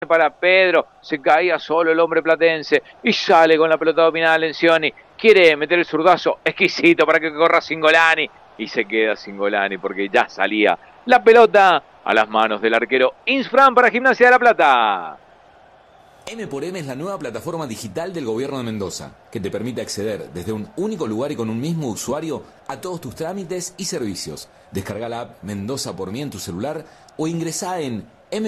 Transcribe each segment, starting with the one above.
para Pedro, se caía solo el hombre platense y sale con la pelota dominada Lencioni, quiere meter el zurdazo exquisito para que corra Cingolani y se queda Cingolani porque ya salía la pelota a las manos del arquero Insfran para Gimnasia de La Plata. M×M es la nueva plataforma digital del gobierno de Mendoza, que te permite acceder desde un único lugar y con un mismo usuario a todos tus trámites y servicios. Descarga la app Mendoza por mí en tu celular o ingresá en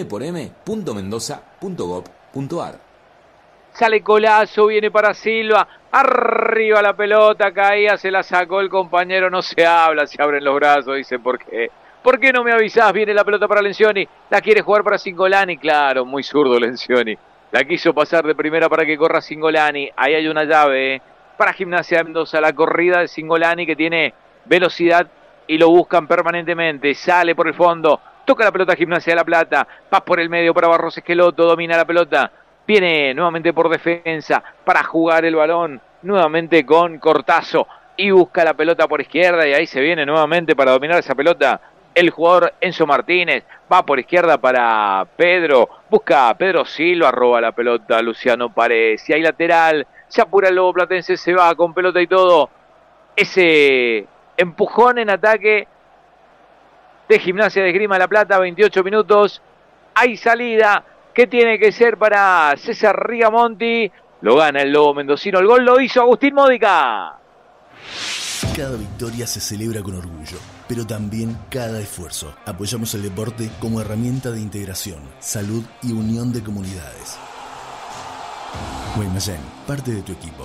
m4m.mendoza.gov.ar. Sale Colazo, viene para Silva, arriba la pelota, caía, se la sacó el compañero, no se habla, se abren los brazos, dice, ¿por qué? ¿Por qué no me avisás? Viene la pelota para Lencioni, la quiere jugar para Cingolani, claro, muy zurdo Lencioni. La quiso pasar de primera para que corra Cingolani. Ahí hay una llave para Gimnasia de Mendoza. La corrida de Cingolani que tiene velocidad y lo buscan permanentemente. Sale por el fondo. Toca la pelota Gimnasia de La Plata. Va por el medio para Barros Esqueloto. Domina la pelota. Viene nuevamente por defensa para jugar el balón. Nuevamente con Cortazo. Y busca la pelota por izquierda. Y ahí se viene nuevamente para dominar esa pelota el jugador Enzo Martínez. Va por izquierda para Pedro, busca a Pedro Silva, roba la pelota Luciano Paredes, y hay lateral, se apura el Lobo Platense, se va con pelota y todo, ese empujón en ataque de Gimnasia de Esgrima de La Plata, 28 minutos, hay salida, que tiene que ser para César Rigamonti, lo gana el Lobo Mendocino, el gol lo hizo Agustín Módica. Cada victoria se celebra con orgullo, pero también cada esfuerzo. Apoyamos el deporte como herramienta de integración, salud y unión de comunidades. Guaymallén, parte de tu equipo.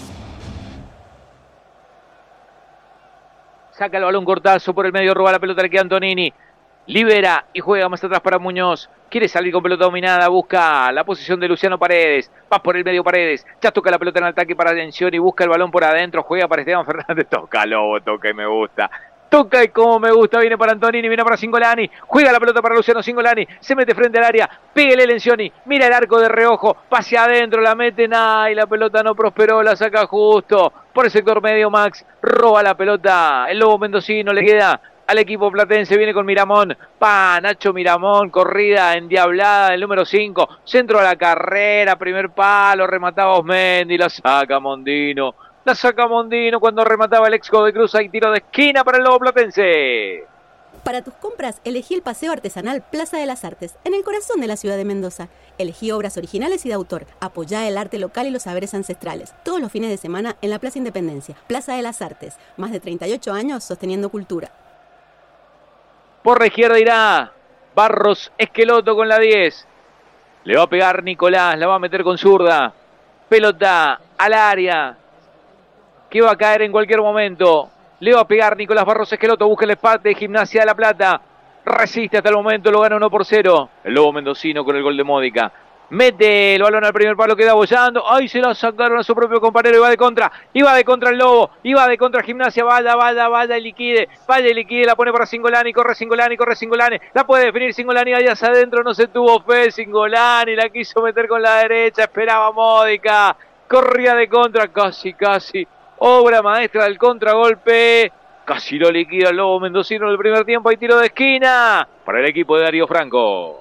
Saca el balón Cortazo por el medio, roba la pelota, le queda Antonini. Libera y juega más atrás para Muñoz. Quiere salir con pelota dominada, busca la posición de Luciano Paredes. Va por el medio Paredes. Ya toca la pelota en el ataque para Lencioni. Busca el balón por adentro. Juega para Esteban Fernández. Toca Lobo, toca y me gusta. Toca y como me gusta. Viene para Antonini, viene para Cingolani. Juega la pelota para Luciano Cingolani. Se mete frente al área. Pégale Lencioni. Mira el arco de reojo. Pase adentro, la meten. Y la pelota no prosperó. La saca justo por el sector medio Max. Roba la pelota. El Lobo Mendocino le queda al equipo platense, viene con Miramón, Nacho Miramón, corrida endiablada del número 5, centro a la carrera, primer palo, remataba Osmendi, la saca Mondino cuando remataba el ex de Cruz, hay tiro de esquina para el Lobo Platense. Para tus compras, elegí el Paseo Artesanal Plaza de las Artes, en el corazón de la ciudad de Mendoza. Elegí obras originales y de autor. Apoyá el arte local y los saberes ancestrales. Todos los fines de semana en la Plaza Independencia. Plaza de las Artes, más de 38 años sosteniendo cultura. Por la izquierda irá Barros Esqueloto con la 10. Le va a pegar Nicolás, la va a meter con zurda. Pelota al área, que va a caer en cualquier momento. Le va a pegar Nicolás Barros Esqueloto, busca el empate de Gimnasia de La Plata. Resiste hasta el momento, lo gana 1-0. El Lobo Mendocino con el gol de Módica. Mete el balón al primer palo, queda bollando. ¡Ay! Se la sacaron a su propio compañero y va de contra. Iba de contra el Lobo. Iba de contra Gimnasia. Vaya y liquide. Vaya y liquide. La pone para Cingolani. Corre Cingolani. La puede definir Cingolani. Allá hacia adentro. No se tuvo fe. Cingolani la quiso meter con la derecha. Esperaba Módica. Corría de contra. Casi. Obra maestra del contragolpe. Casi lo liquida el Lobo Mendocino en el primer tiempo. Hay tiro de esquina para el equipo de Darío Franco.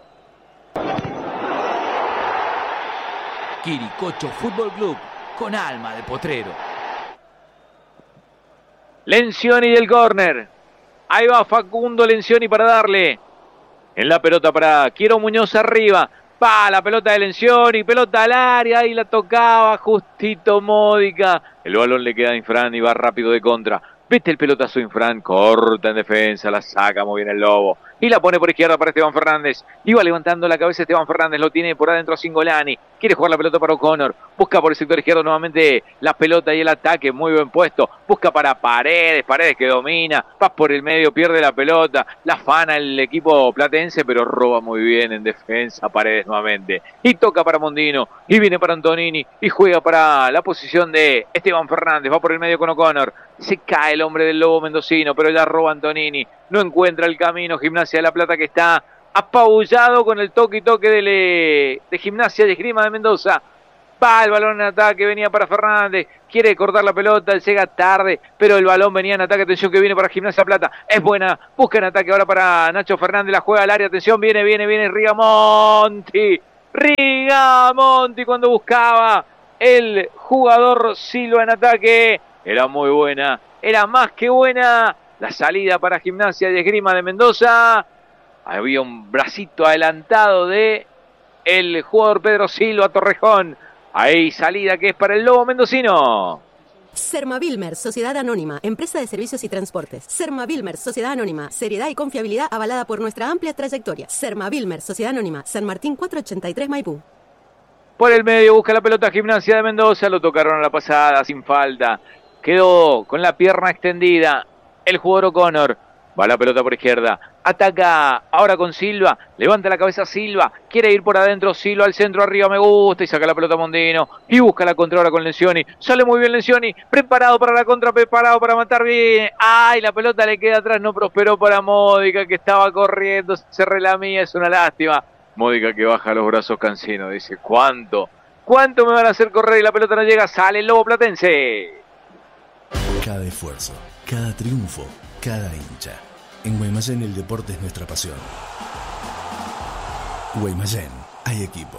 Quiricocho Fútbol Club, con alma de potrero. Lencioni del córner. Ahí va Facundo Lencioni para darle. En la pelota para Quiero Muñoz arriba. Va la pelota de Lencioni, pelota al área y la tocaba justito Módica. El balón le queda a Infran y va rápido de contra. Vete el pelotazo Infran, corta en defensa, la saca muy bien el Lobo. Y la pone por izquierda para Esteban Fernández. Iba levantando la cabeza Esteban Fernández, lo tiene por adentro a Cingolani. Quiere jugar la pelota para O'Connor. Busca por el sector izquierdo nuevamente la pelota y el ataque, muy buen puesto. Busca para Paredes que domina. Va por el medio, pierde la pelota. La afana el equipo platense, pero roba muy bien en defensa Paredes nuevamente. Y toca para Mondino. Y viene para Antonini. Y juega para la posición de Esteban Fernández. Va por el medio con O'Connor. Se cae el hombre del Lobo Mendocino, pero ya roba Antonini. No encuentra el camino Gimnasia de La Plata, que está apabullado con el toque y toque de Gimnasia de Esgrima de Mendoza. Va el balón en ataque, venía para Fernández, quiere cortar la pelota, llega tarde, pero el balón venía en ataque, atención que viene para Gimnasia de La Plata, es buena, busca en ataque ahora para Nacho Fernández, la juega al área, atención, viene Rigamonti, Rigamonti cuando buscaba el jugador Silva en ataque. Era muy buena, era más que buena la salida para Gimnasia de Esgrima de Mendoza. Había un bracito adelantado de el jugador Pedro Silva Torrejón. Ahí salida que es para el Lobo mendocino. Sermavilmer, Sociedad Anónima, empresa de servicios y transportes. Sermavilmer, Sociedad Anónima, seriedad y confiabilidad avalada por nuestra amplia trayectoria. Sermavilmer, Sociedad Anónima, San Martín 483 Maipú. Por el medio busca la pelota Gimnasia de Mendoza, lo tocaron a la pasada sin falta. Quedó con la pierna extendida el jugador O'Connor. Va la pelota por izquierda, ataca ahora con Silva, levanta la cabeza Silva, quiere ir por adentro Silva al centro, arriba me gusta y saca la pelota Mondino y busca la contra ahora con Lencioni, sale muy bien Lencioni, preparado para la contra, preparado para matar bien, ay la pelota le queda atrás, no prosperó para Módica que estaba corriendo, se relamía, es una lástima, Módica que baja los brazos Cancino, dice ¿cuánto me van a hacer correr y la pelota no llega? Sale el Lobo Platense. Cada esfuerzo, cada triunfo, cada hincha. En Guaymallén el deporte es nuestra pasión. Guaymallén, hay equipo.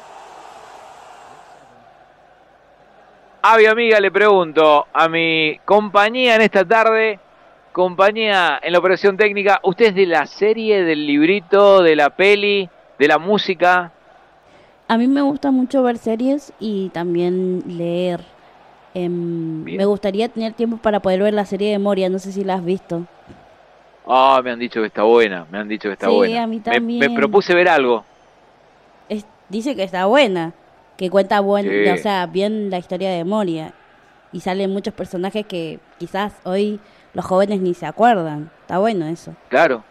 A mi amiga le pregunto, a mi compañía en esta tarde, compañía en la operación técnica, ¿usted es de la serie, del librito, de la peli, de la música? A mí me gusta mucho ver series y también leer. Me gustaría tener tiempo para poder ver la serie de Moria, no sé si la has visto. Ah, me han dicho que está buena, Sí, a mí también. Me propuse ver algo. Dice que está buena, que cuenta Sí. o sea, bien la historia de Moria. Y salen muchos personajes que quizás hoy los jóvenes ni se acuerdan. Está bueno eso. Claro,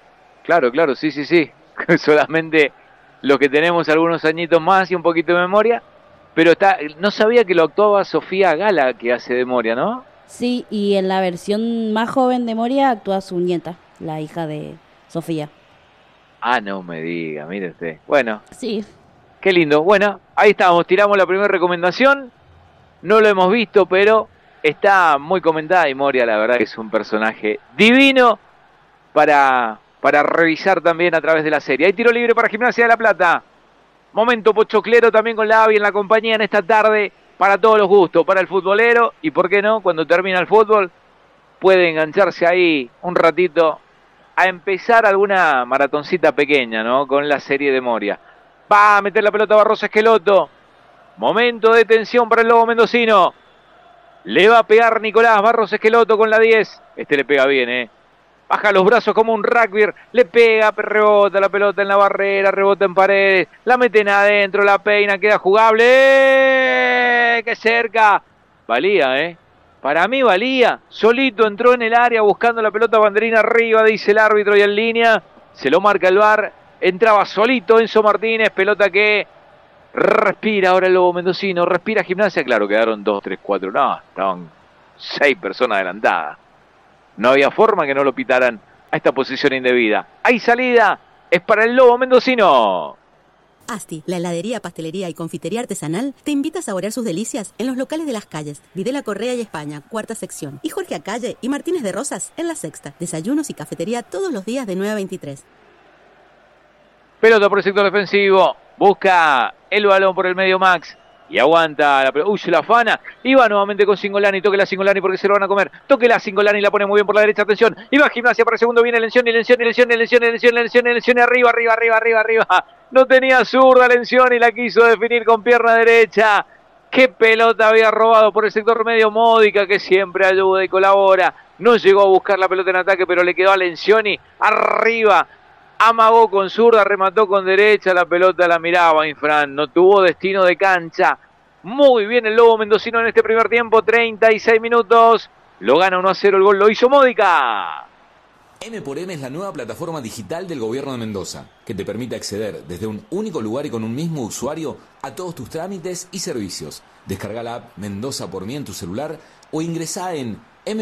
sí. Solamente los que tenemos algunos añitos más y un poquito de memoria. Pero no sabía que lo actuaba Sofía Gala, que hace de Moria, ¿no? Sí, y en la versión más joven de Moria actúa su nieta, la hija de Sofía. Ah, no me diga, mire usted. Bueno, Sí. qué lindo. Bueno, ahí estamos, tiramos la primera recomendación. No lo hemos visto, pero está muy comentada y Moria, la verdad que es un personaje divino para revisar también a través de la serie. Hay tiro libre para Gimnasia de La Plata. Momento pochoclero también con la AVI en la compañía en esta tarde, para todos los gustos, para el futbolero y por qué no, cuando termina el fútbol, puede engancharse ahí un ratito a empezar alguna maratoncita pequeña, ¿no? Con la serie de Moria. Va a meter la pelota Barros Esqueloto. Momento de tensión para el Lobo mendocino. Le va a pegar Nicolás Barros Esqueloto con la 10. Este le pega bien, Baja los brazos como un rugby, le pega, rebota la pelota en la barrera, rebota en paredes, la meten adentro, la peina, queda jugable. ¡Qué cerca! Valía, Para mí valía. Solito entró en el área buscando la pelota, banderina arriba, dice el árbitro y en línea. Se lo marca el VAR. Entraba solito Enzo Martínez, pelota que respira ahora el Lobo mendocino, respira Gimnasia. Claro, quedaron 2, 3, 4, no, estaban 6 personas adelantadas. No había forma que no lo pitaran a esta posición indebida. Hay salida, es para el Lobo mendocino. Asti, la heladería, pastelería y confitería artesanal, te invita a saborear sus delicias en los locales de Las Calles, Videla Correa y España, cuarta sección, y Jorge Acalle y Martínez de Rosas en la sexta. Desayunos y cafetería todos los días de 9 a 23. Pelota por el sector defensivo, busca el balón por el medio Max. Y aguanta la pelota. Uy, se la afana. Y va nuevamente con Cingolani. Toque la Cingolani porque se lo van a comer. Toque la Cingolani. La pone muy bien por la derecha. Atención. Y va Gimnasia para el segundo. Viene Lencioni. Arriba. No tenía zurda Lencioni. La quiso definir con pierna derecha. Qué pelota había robado por el sector medio Módica, que siempre ayuda y colabora. No llegó a buscar la pelota en ataque, pero le quedó a Lencioni. Arriba. Amagó con zurda, remató con derecha, la pelota la miraba Infran, no tuvo destino de cancha. Muy bien el Lobo mendocino en este primer tiempo, 36 minutos. Lo gana 1-0, el gol lo hizo Módica. M por M es la nueva plataforma digital del gobierno de Mendoza, que te permite acceder desde un único lugar y con un mismo usuario a todos tus trámites y servicios. Descarga la app Mendoza por mí en tu celular o ingresá en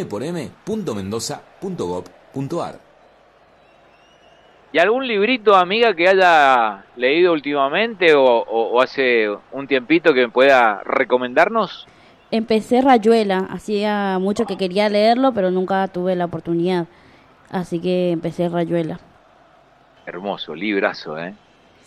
mporm.mendoza.gov.ar. ¿Y algún librito, amiga, que haya leído últimamente o hace un tiempito que pueda recomendarnos? Empecé Rayuela, hacía mucho que quería leerlo, pero nunca tuve la oportunidad. Así que empecé Rayuela. Hermoso, librazo,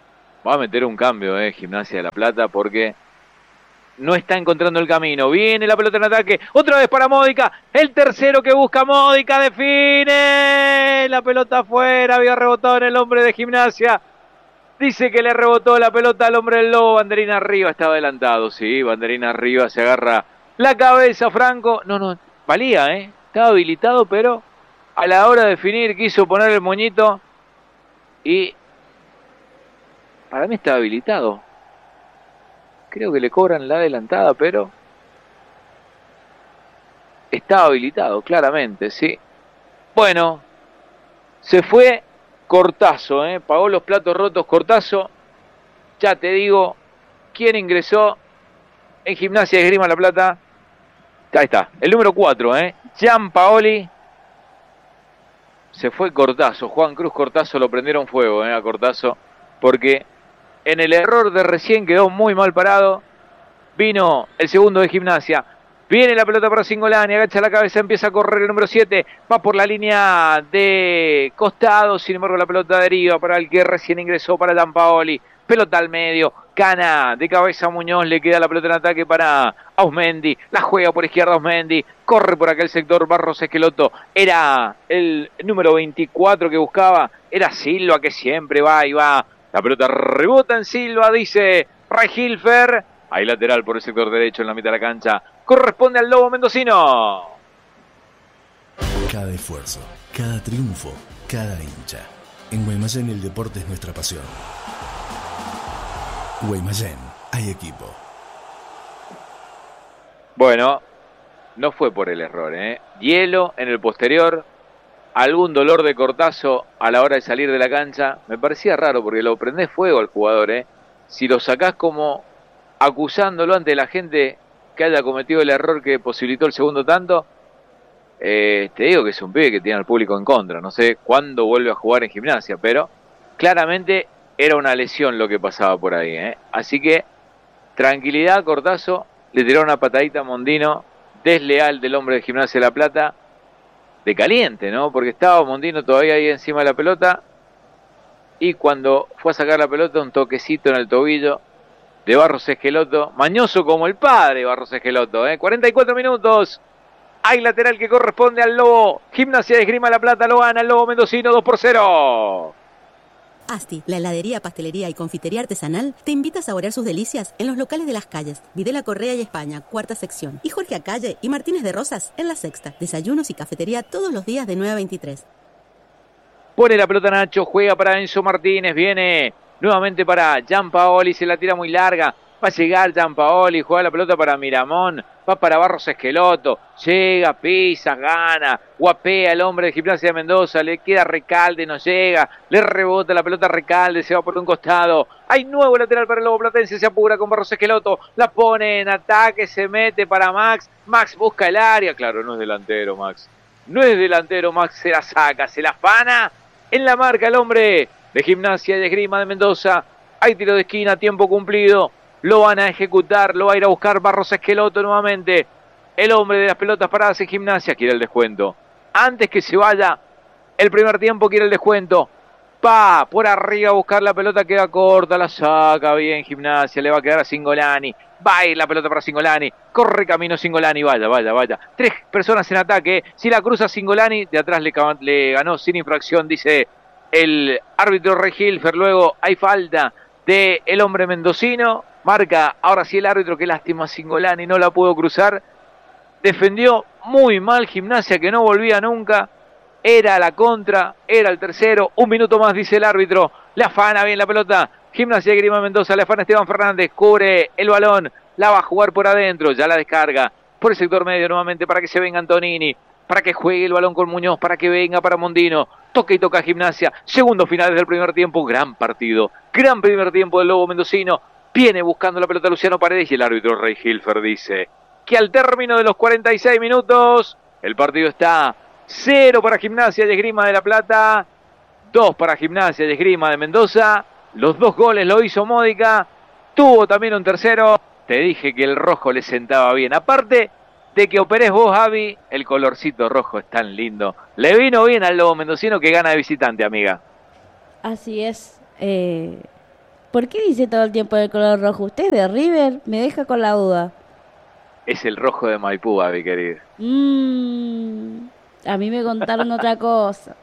Va a meter un cambio, Gimnasia de La Plata, porque no está encontrando el camino. Viene la pelota en ataque, otra vez para Módica, el tercero que busca Módica, define, la pelota afuera, había rebotado en el hombre de Gimnasia, dice que le rebotó la pelota al hombre del Lobo, banderín arriba, estaba adelantado, sí, banderín arriba, se agarra la cabeza Franco, no, valía, estaba habilitado, pero a la hora de definir quiso poner el moñito y para mí estaba habilitado. Creo que le cobran la adelantada, pero estaba habilitado, claramente, sí. Bueno, se fue Cortazo, pagó los platos rotos Cortazo. Ya te digo, ¿quién ingresó en Gimnasia de Esgrima La Plata? Ahí está, el número 4, Gianpaoli. Se fue Cortazo, Juan Cruz Cortazo, lo prendieron fuego, a Cortazo, porque en el error de recién quedó muy mal parado. Vino el segundo de Gimnasia. Viene la pelota para Cingolani, agacha la cabeza, empieza a correr el número 7. Va por la línea de costado, sin embargo la pelota deriva para el que recién ingresó, para Gianpaoli. Pelota al medio, cana de cabeza Muñoz, le queda la pelota en ataque para Ausmendi. La juega por izquierda Ausmendi, corre por aquel sector Barros Esqueloto. Era el número 24 que buscaba, era Silva que siempre va y va. La pelota rebota en Silva, dice Ray Hilfer. Hay lateral por el sector derecho en la mitad de la cancha. Corresponde al Lobo mendocino. Cada esfuerzo, cada triunfo, cada hincha. En Guaymallén el deporte es nuestra pasión. Guaymallén, hay equipo. Bueno, no fue por el error, Hielo en el posterior. Algún dolor de Cortazo a la hora de salir de la cancha. Me parecía raro porque lo prendés fuego al jugador, Si lo sacás como acusándolo ante la gente que haya cometido el error que posibilitó el segundo tanto, te digo que es un pibe que tiene al público en contra. No sé cuándo vuelve a jugar en Gimnasia, pero claramente era una lesión lo que pasaba por ahí, Así que tranquilidad, Cortazo. Le tiró una patadita a Mondino, desleal del hombre de Gimnasia de La Plata, de caliente, ¿no? Porque estaba Mondino todavía ahí encima de la pelota, y cuando fue a sacar la pelota, un toquecito en el tobillo de Barros Esqueloto, mañoso como el padre Barros Esqueloto, 44 minutos, hay lateral que corresponde al Lobo. Gimnasia de Esgrima La Plata lo gana el Lobo mendocino 2-0. Asti, la heladería, pastelería y confitería artesanal, te invita a saborear sus delicias en los locales de Las Calles, Videla Correa y España, cuarta sección, y Jorge Acalle y Martínez de Rosas en la sexta. Desayunos y cafetería todos los días de 9 a 23. Pone la pelota Nacho, juega para Enzo Martínez, viene nuevamente para Gianpaoli, se la tira muy larga, va a llegar Gianpaoli, juega la pelota para Miramón, va para Barros Esqueloto, llega, pisa, gana, guapea el hombre de Gimnasia de Mendoza, le queda Recalde, no llega, le rebota la pelota a Recalde, se va por un costado, hay nuevo lateral para el Lobo Platense, se apura con Barros Esqueloto, la pone en ataque, se mete para Max, Max busca el área, claro, no es delantero Max, se la saca, se la afana, en la marca el hombre de Gimnasia de Esgrima de Mendoza, hay tiro de esquina, tiempo cumplido, lo van a ejecutar, lo va a ir a buscar Barros Esqueloto nuevamente. El hombre de las pelotas paradas en Gimnasia quiere el descuento. Antes que se vaya el primer tiempo quiere el descuento. Va por arriba a buscar la pelota, queda corta, la saca bien Gimnasia, le va a quedar a Cingolani. Va a ir la pelota para Cingolani, corre camino Cingolani, vaya. 3 personas en ataque, si la cruza Cingolani, de atrás le ganó sin infracción, dice el árbitro Rey Hilfer. Luego hay falta de el hombre mendocino. Marca ahora sí el árbitro, qué lástima Cingolani, no la pudo cruzar. Defendió muy mal Gimnasia, que no volvía nunca. Era la contra, era el tercero. 1 minuto más, dice el árbitro. Le afana bien la pelota. Gimnasia de Esgrima Mendoza, le afana Esteban Fernández. Cubre el balón, la va a jugar por adentro. Ya la descarga por el sector medio nuevamente para que se venga Antonini. Para que juegue el balón con Muñoz, para que venga para Mondino. Toca y toca Gimnasia. Segundo final del primer tiempo. Gran partido. Gran primer tiempo del Lobo mendocino. Viene buscando la pelota Luciano Paredes y el árbitro Rey Hilfer dice que al término de los 46 minutos el partido está 0 para Gimnasia de Esgrima de La Plata, 2 para Gimnasia de Esgrima de Mendoza. Los 2 goles lo hizo Módica, tuvo también un tercero. Te dije que el rojo le sentaba bien, aparte de que operés vos, Javi, el colorcito rojo es tan lindo. Le vino bien al Lobo mendocino que gana de visitante, amiga. Así es. ¿Por qué dice todo el tiempo el color rojo? ¿Usted es de River? Me deja con la duda. Es el rojo de Maipú, mi querido. A mí me contaron otra cosa.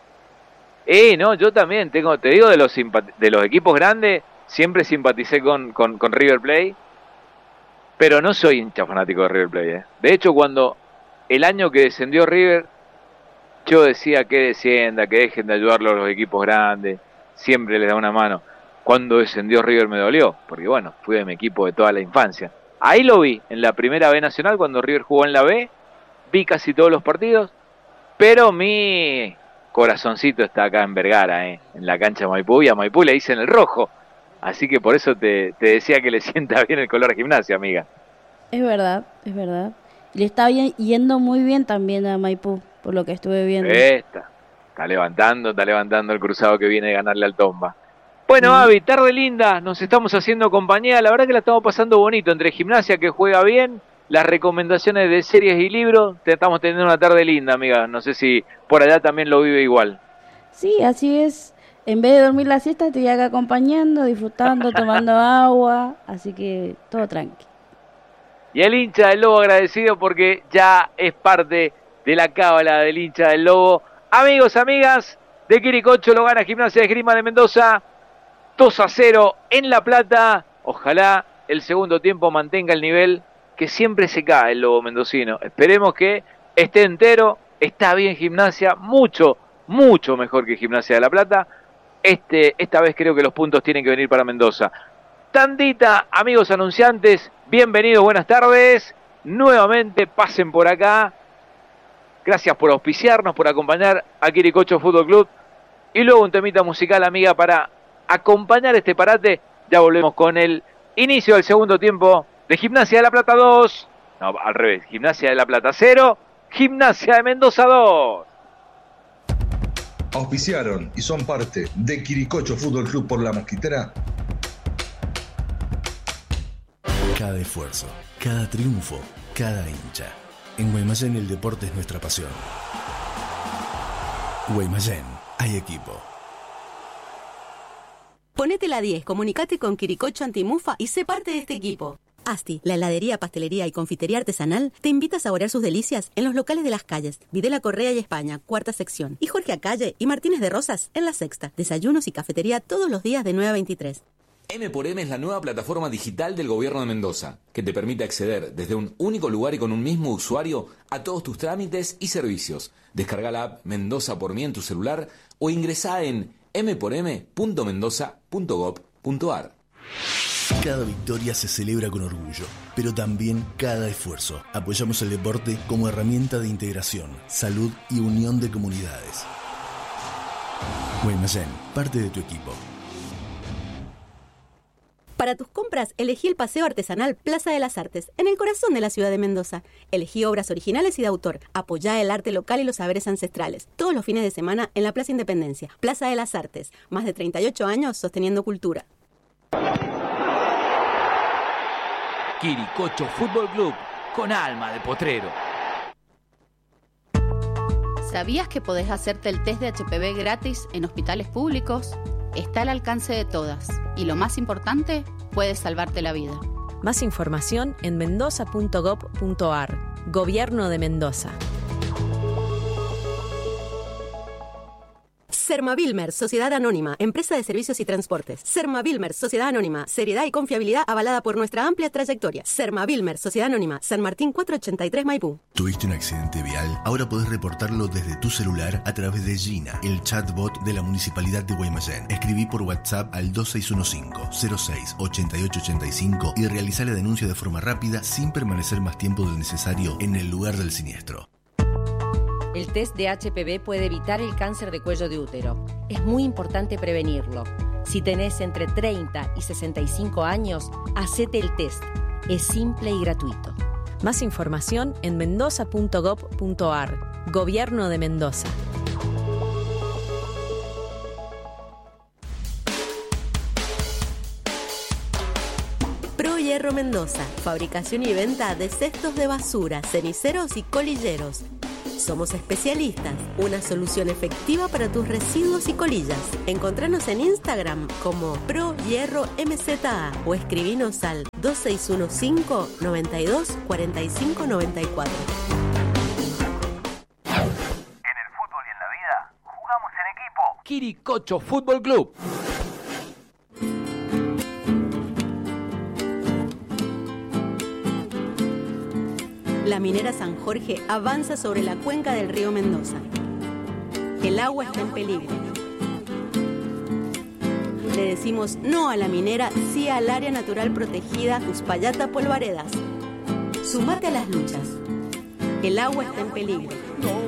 No, yo también te digo de los equipos grandes, siempre simpaticé con River Plate, pero no soy hincha fanático de River Plate. De hecho, cuando el año que descendió River, yo decía que descienda, que dejen de ayudarlo a los equipos grandes, siempre les da una mano. Cuando descendió River me dolió, porque bueno, fui de mi equipo de toda la infancia. Ahí lo vi, en la primera B Nacional, cuando River jugó en la B, vi casi todos los partidos, pero mi corazoncito está acá en Vergara, en la cancha de Maipú, y a Maipú le dicen el rojo, así que por eso te decía que le sienta bien el color a Gimnasia, amiga. Es verdad, es verdad. Le está yendo muy bien también a Maipú, por lo que estuve viendo. Está levantando el cruzado que viene de ganarle al Tomba. Bueno, Avi, tarde linda, nos estamos haciendo compañía, la verdad que la estamos pasando bonito, entre Gimnasia que juega bien, las recomendaciones de series y libros, te estamos teniendo una tarde linda, amiga, no sé si por allá también lo vive igual. Sí, así es, en vez de dormir la siesta estoy acá acompañando, disfrutando, tomando agua, así que todo tranqui. Y el hincha del Lobo agradecido porque ya es parte de la cábala del hincha del Lobo. Amigos, amigas, de Quiricocho lo gana Gimnasia de Esgrima de Mendoza, 2-0 en La Plata. Ojalá el segundo tiempo mantenga el nivel que siempre se cae el Lobo mendocino. Esperemos que esté entero. Está bien Gimnasia, mucho mejor que Gimnasia de La Plata. Esta vez creo que los puntos tienen que venir para Mendoza. Tandita, amigos anunciantes, bienvenidos, buenas tardes. Nuevamente pasen por acá. Gracias por auspiciarnos, por acompañar a Quiricocho Fútbol Club. Y luego un temita musical, amiga, para acompañar este parate. Ya volvemos con el inicio del segundo tiempo de Gimnasia de La Plata 2. No, al revés. Gimnasia de La Plata 0. Gimnasia de Mendoza 2. Auspiciaron y son parte de Quiricocho Fútbol Club por La Mosquitera. Cada esfuerzo, cada triunfo, cada hincha. En Guaymallén el deporte es nuestra pasión. Guaymallén, hay equipo. Ponete la 10, comunicate con Quiricocho Antimufa y sé parte de este equipo. Asti, la heladería, pastelería y confitería artesanal, te invita a saborear sus delicias en los locales de Las Calles, Videla Correa y España, cuarta sección, y Jorge Acalle y Martínez de Rosas en la sexta. Desayunos y cafetería todos los días de 9 a 23. M4M es la nueva plataforma digital del Gobierno de Mendoza, que te permite acceder desde un único lugar y con un mismo usuario a todos tus trámites y servicios. Descarga la app Mendoza por mí en tu celular o ingresá en m4m.mendoza.gov.ar. Cada victoria se celebra con orgullo, pero también cada esfuerzo. Apoyamos el deporte como herramienta de integración, salud y unión de comunidades. Guaymallén, parte de tu equipo. Para tus compras, elegí el paseo artesanal Plaza de las Artes, en el corazón de la ciudad de Mendoza. Elegí obras originales y de autor. Apoyá el arte local y los saberes ancestrales. Todos los fines de semana en la Plaza Independencia. Plaza de las Artes. Más de 38 años sosteniendo cultura. Quiricocho Fútbol Club, con alma de potrero. ¿Sabías que podés hacerte el test de HPV gratis en hospitales públicos? Está al alcance de todas y lo más importante, puede salvarte la vida. Más información en mendoza.gov.ar. Gobierno de Mendoza. Sermavilmer, Sociedad Anónima, Empresa de Servicios y Transportes. Sermavilmer, Sociedad Anónima, seriedad y confiabilidad avalada por nuestra amplia trayectoria. Sermavilmer, Sociedad Anónima, San Martín 483 Maipú. ¿Tuviste un accidente vial? Ahora podés reportarlo desde tu celular a través de Gina, el chatbot de la Municipalidad de Guaymallén. Escribí por WhatsApp al 2615-06-8885 y realizá la denuncia de forma rápida sin permanecer más tiempo del necesario en el lugar del siniestro. El test de HPV puede evitar el cáncer de cuello de útero. Es muy importante prevenirlo. Si tenés entre 30 y 65 años, hacete el test. Es simple y gratuito. Más información en mendoza.gov.ar. Gobierno de Mendoza. Pro Hierro Mendoza. Fabricación y venta de cestos de basura, ceniceros y colilleros. Somos especialistas, una solución efectiva para tus residuos y colillas. Encontranos en Instagram como ProHierroMZA o escribinos al 2615 92 45 94. Quiricocho Fútbol Club. La minera San Jorge avanza sobre la cuenca del río Mendoza. El agua está en peligro. Le decimos no a la minera, sí al área natural protegida Uspallata Polvaredas. Sumate a las luchas. El agua está en peligro.